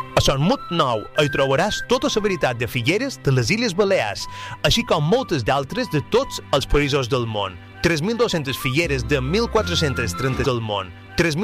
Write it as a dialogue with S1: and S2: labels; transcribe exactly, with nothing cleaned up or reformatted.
S1: A Son Mut nou hi trobaràs tota la veritat de Figueres de les Illes Balears, així com moltes d'altres de tots els països del món. tres mil dos-centes figueres de mil quatre-cents trenta del món.